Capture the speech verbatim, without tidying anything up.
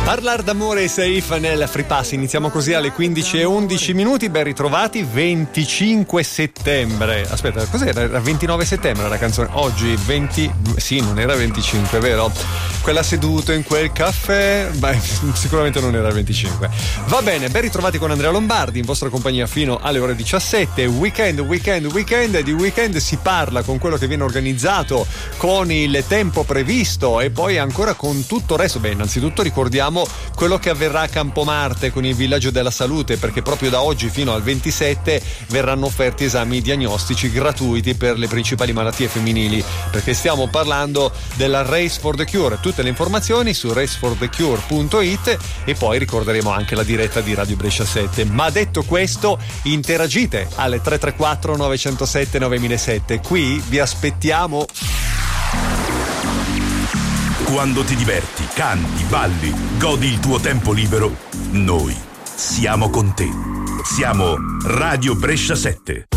Parlar d'amore e Safe nel Free Pass. Iniziamo così alle quindici e undici minuti. Ben ritrovati, venticinque settembre. Aspetta, cos'era? Era ventinove settembre la canzone. Oggi venti. Sì, non era venticinque, vero? Quella seduto in quel caffè. Beh, sicuramente non era venticinque. Va bene, ben ritrovati con Andrea Lombardi in vostra compagnia fino alle ore diciassette. Weekend, weekend, weekend. Di weekend si parla con quello che viene organizzato, con il tempo previsto e poi ancora con tutto il resto. Beh, innanzitutto ricordiamo quello che avverrà a Campomarte con il Villaggio della Salute, perché proprio da oggi fino al ventisette verranno offerti esami diagnostici gratuiti per le principali malattie femminili, perché stiamo parlando della Race for the Cure. Tutte le informazioni su race for the cure punto it e poi ricorderemo anche la diretta di Radio Brescia sette. Ma detto questo, interagite alle tre tre quattro nove zero sette nove zero zero sette. Qui vi aspettiamo. Quando ti diverti, canti, balli, godi il tuo tempo libero, noi siamo con te. Siamo Radio Brescia sette.